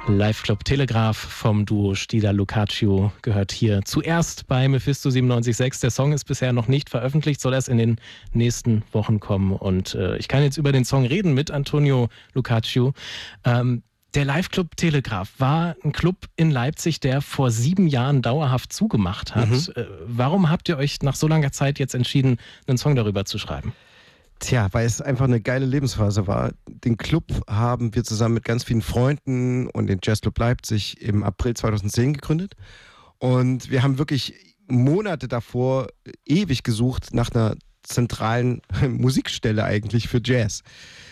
Live-Club Telegraph vom Duo Stila-Lucaccio gehört hier zuerst bei Mephisto 97.6. Der Song ist bisher noch nicht veröffentlicht, soll erst in den nächsten Wochen kommen. Und ich kann jetzt über den Song reden mit Antonio Lucaccio. Der Live-Club Telegraph war ein Club in Leipzig, der vor 7 Jahren dauerhaft zugemacht hat. Warum habt ihr euch nach so langer Zeit jetzt entschieden, einen Song darüber zu schreiben? Tja, weil es einfach eine geile Lebensphase war. Den Club haben wir zusammen mit ganz vielen Freunden und den Jazzclub Leipzig im April 2010 gegründet. Und wir haben wirklich Monate davor ewig gesucht nach einer zentralen Musikstelle eigentlich für Jazz.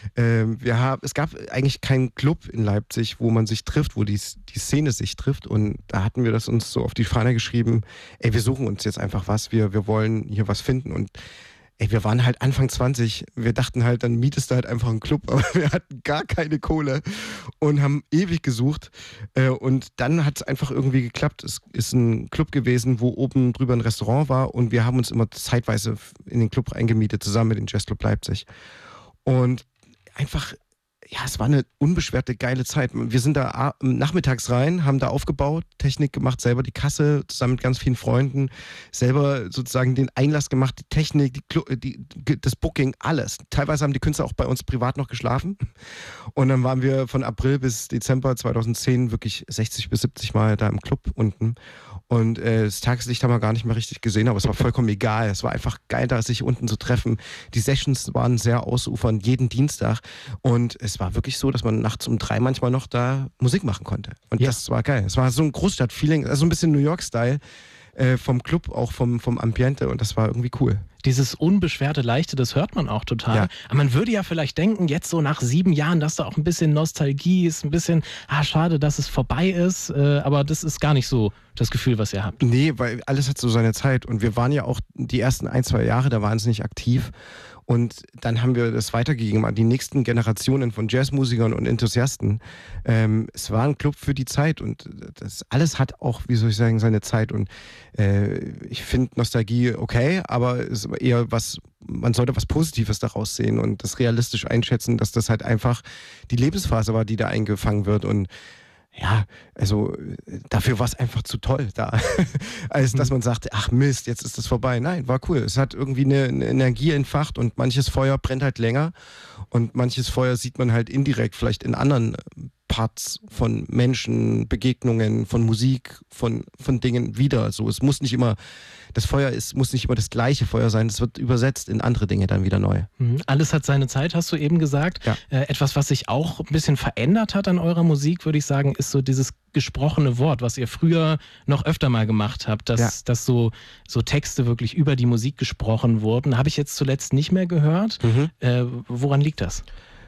Es gab eigentlich keinen Club in Leipzig, wo man sich trifft, wo die Szene sich trifft. Und da hatten wir das uns so auf die Fahne geschrieben, ey, wir suchen uns jetzt einfach was, wir wollen hier was finden. Und ey, wir waren halt Anfang 20, wir dachten halt, dann mietest du halt einfach einen Club, aber wir hatten gar keine Kohle und haben ewig gesucht und dann hat es einfach irgendwie geklappt. Es ist ein Club gewesen, wo oben drüber ein Restaurant war und wir haben uns immer zeitweise in den Club eingemietet, zusammen mit dem Jazzclub Leipzig. Und einfach, ja, es war eine unbeschwerte, geile Zeit. Wir sind da nachmittags rein, haben da aufgebaut, Technik gemacht, selber die Kasse, zusammen mit ganz vielen Freunden, selber sozusagen den Einlass gemacht, die Technik, das Booking, alles. Teilweise haben die Künstler auch bei uns privat noch geschlafen. Und dann waren wir von April bis Dezember 2010 wirklich 60 bis 70 Mal da im Club unten. Und das Tageslicht haben wir gar nicht mehr richtig gesehen, aber es war vollkommen egal. Es war einfach geil, da sich unten zu treffen. Die Sessions waren sehr ausufernd, jeden Dienstag. Und es war wirklich so, dass man nachts um 3 manchmal noch da Musik machen konnte. Und das war geil. Es war so ein Großstadt-Feeling, also ein bisschen New York-Style vom Club, auch vom Ambiente. Und das war irgendwie cool. Dieses unbeschwerte Leichte, das hört man auch total. Ja. Aber man würde ja vielleicht denken, jetzt so nach 7 Jahren, dass da auch ein bisschen Nostalgie ist, ein bisschen, schade, dass es vorbei ist. Aber das ist gar nicht so das Gefühl, was ihr habt. Nee, weil alles hat so seine Zeit. Und wir waren ja auch die ersten 1-2 Jahre da wahnsinnig aktiv. Und dann haben wir das weitergegeben an die nächsten Generationen von Jazzmusikern und Enthusiasten. Es war ein Club für die Zeit und das alles hat auch, wie soll ich sagen, seine Zeit. Und ich finde Nostalgie okay, aber es ist eher man sollte was Positives daraus sehen und das realistisch einschätzen, dass das halt einfach die Lebensphase war, die da eingefangen wird. Und ja, also dafür war es einfach zu toll da, als dass man sagte, ach Mist, jetzt ist das vorbei. Nein, war cool. Es hat irgendwie eine Energie entfacht und manches Feuer brennt halt länger und manches Feuer sieht man halt indirekt vielleicht in anderen Parts von Menschen, Begegnungen, von Musik, von Dingen wieder. So, es muss nicht immer, muss nicht immer das gleiche Feuer sein, es wird übersetzt in andere Dinge dann wieder neu. Alles hat seine Zeit, hast du eben gesagt. Ja. Etwas, was sich auch ein bisschen verändert hat an eurer Musik, würde ich sagen, ist so dieses gesprochene Wort, was ihr früher noch öfter mal gemacht habt, dass so Texte wirklich über die Musik gesprochen wurden. Habe ich jetzt zuletzt nicht mehr gehört. Woran liegt das?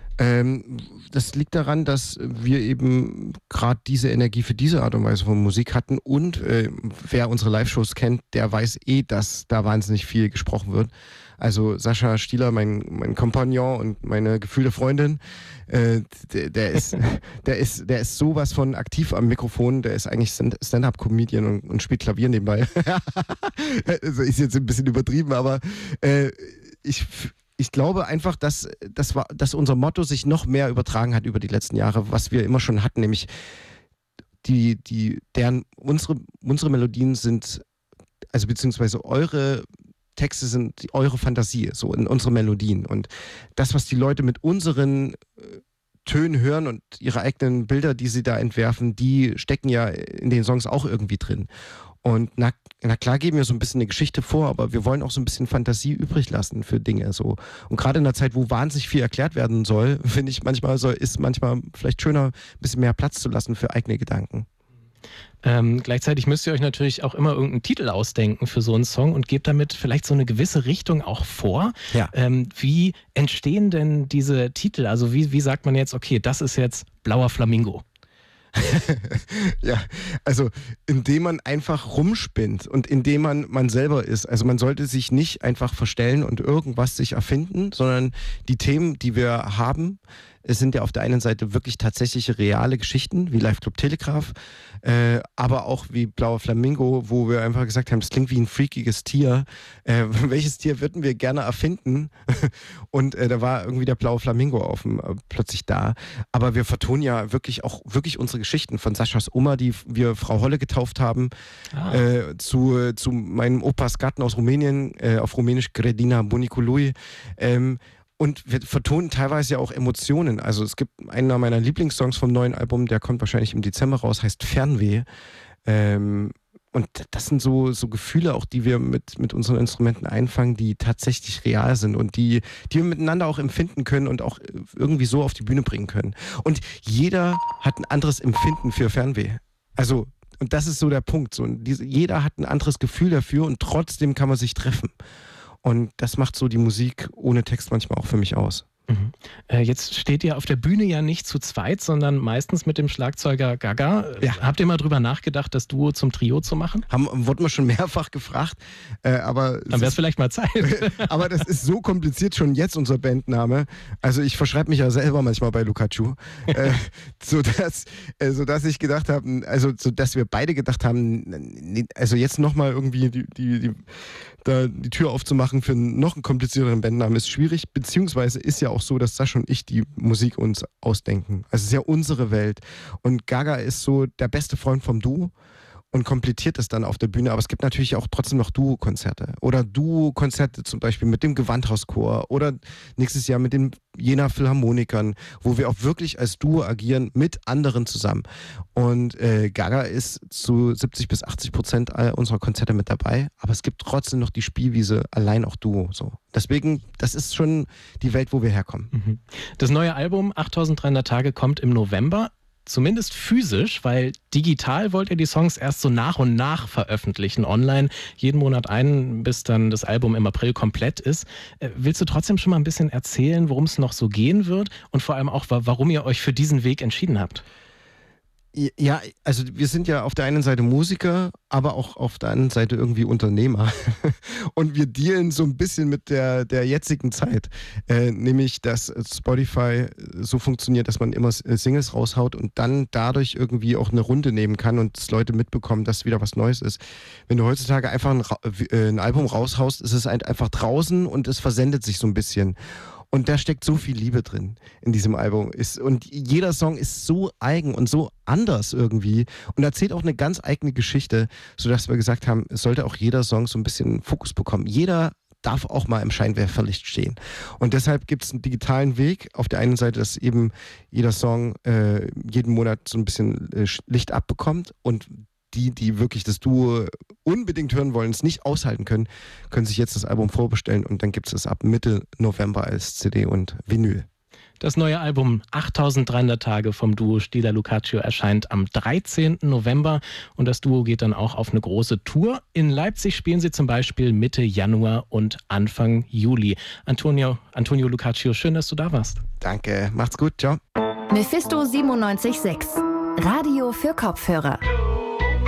Das liegt daran, dass wir eben gerade diese Energie für diese Art und Weise von Musik hatten und wer unsere Live-Shows kennt, der weiß dass da wahnsinnig viel gesprochen wird. Also Sascha Stieler, mein Kompagnon und meine gefühlte Freundin, der ist sowas von aktiv am Mikrofon, der ist eigentlich Stand-up-Comedian und spielt Klavier nebenbei. Also ist jetzt ein bisschen übertrieben, aber ich glaube einfach, dass unser Motto sich noch mehr übertragen hat über die letzten Jahre, was wir immer schon hatten, nämlich unsere Melodien sind, also beziehungsweise eure Texte sind eure Fantasie, so in unsere Melodien. Und das, was die Leute mit unseren Tönen hören und ihre eigenen Bilder, die sie da entwerfen, die stecken ja in den Songs auch irgendwie drin. Und na klar geben wir so ein bisschen eine Geschichte vor, aber wir wollen auch so ein bisschen Fantasie übrig lassen für Dinge. So. Und gerade in einer Zeit, wo wahnsinnig viel erklärt werden soll, finde ich ist manchmal vielleicht schöner, ein bisschen mehr Platz zu lassen für eigene Gedanken. Gleichzeitig müsst ihr euch natürlich auch immer irgendeinen Titel ausdenken für so einen Song und gebt damit vielleicht so eine gewisse Richtung auch vor. Ja. Wie entstehen denn diese Titel? Also wie sagt man jetzt, okay, das ist jetzt Blauer Flamingo? Ja, also indem man einfach rumspinnt und indem man selber ist. Also man sollte sich nicht einfach verstellen und irgendwas sich erfinden, sondern die Themen, die wir haben, es sind ja auf der einen Seite wirklich tatsächliche reale Geschichten, wie Live-Club Telegraph, aber auch wie Blauer Flamingo, wo wir einfach gesagt haben, das klingt wie ein freakiges Tier. Welches Tier würden wir gerne erfinden? Und da war irgendwie der Blaue Flamingo plötzlich da. Aber wir vertonen ja wirklich unsere Geschichten von Saschas Oma, die wir Frau Holle getauft haben, zu meinem Opas Gatten aus Rumänien, auf Rumänisch Gredina Bunicului. Und wir vertonen teilweise ja auch Emotionen. Also es gibt einen meiner Lieblingssongs vom neuen Album, der kommt wahrscheinlich im Dezember raus, heißt Fernweh. Und das sind so Gefühle auch, die wir mit unseren Instrumenten einfangen, die tatsächlich real sind und die wir miteinander auch empfinden können und auch irgendwie so auf die Bühne bringen können. Und jeder hat ein anderes Empfinden für Fernweh. Also, und das ist so der Punkt. Jeder hat ein anderes Gefühl dafür und trotzdem kann man sich treffen. Und das macht so die Musik ohne Text manchmal auch für mich aus. Mhm. Jetzt steht ihr auf der Bühne ja nicht zu zweit, sondern meistens mit dem Schlagzeuger Gaga. Ja. Habt ihr mal drüber nachgedacht, das Duo zum Trio zu machen? Wurden wir schon mehrfach gefragt. Aber dann wäre es vielleicht mal Zeit. Aber das ist so kompliziert schon jetzt, unser Bandname. Also ich verschreibe mich ja selber manchmal bei Lukaciu. sodass ich gedacht habe, also sodass wir beide gedacht haben, also jetzt nochmal irgendwie die Tür aufzumachen für noch einen komplizierteren Bandnamen ist schwierig, beziehungsweise ist ja auch so, dass Sascha und ich die Musik uns ausdenken. Also es ist ja unsere Welt und Gaga ist so der beste Freund vom Duo und komplettiert es dann auf der Bühne, aber es gibt natürlich auch trotzdem noch Duo-Konzerte oder Duo-Konzerte zum Beispiel mit dem Gewandhauschor oder nächstes Jahr mit den Jena Philharmonikern, wo wir auch wirklich als Duo agieren mit anderen zusammen. Und Gaga ist zu 70-80% all unserer Konzerte mit dabei, aber es gibt trotzdem noch die Spielwiese allein auch Duo. So. Deswegen, das ist schon die Welt, wo wir herkommen. Mhm. Das neue Album 8300 Tage kommt im November. Zumindest physisch, weil digital wollt ihr die Songs erst so nach und nach veröffentlichen, online, jeden Monat einen, bis dann das Album im April komplett ist. Willst du trotzdem schon mal ein bisschen erzählen, worum es noch so gehen wird und vor allem auch, warum ihr euch für diesen Weg entschieden habt? Ja, also wir sind ja auf der einen Seite Musiker, aber auch auf der anderen Seite irgendwie Unternehmer. Und wir dealen so ein bisschen mit der jetzigen Zeit. Nämlich, dass Spotify so funktioniert, dass man immer Singles raushaut und dann dadurch irgendwie auch eine Runde nehmen kann und dass Leute mitbekommen, dass wieder was Neues ist. Wenn du heutzutage einfach ein Album raushaust, ist es einfach draußen und es versendet sich so ein bisschen. Und da steckt so viel Liebe drin in diesem Album. Und jeder Song ist so eigen und so anders irgendwie und erzählt auch eine ganz eigene Geschichte, sodass wir gesagt haben, es sollte auch jeder Song so ein bisschen Fokus bekommen. Jeder darf auch mal im Scheinwerferlicht stehen. Und deshalb gibt es einen digitalen Weg. Auf der einen Seite, dass eben jeder Song jeden Monat so ein bisschen Licht abbekommt und die wirklich das Duo unbedingt hören wollen, es nicht aushalten können sich jetzt das Album vorbestellen und dann gibt es ab Mitte November als CD und Vinyl. Das neue Album 8300 Tage vom Duo Stila Lukaciu erscheint am 13. November und das Duo geht dann auch auf eine große Tour. In Leipzig spielen sie zum Beispiel Mitte Januar und Anfang Juli. Antonio Lukaciu, schön, dass du da warst. Danke, macht's gut, ciao. Mephisto 97.6, Radio für Kopfhörer.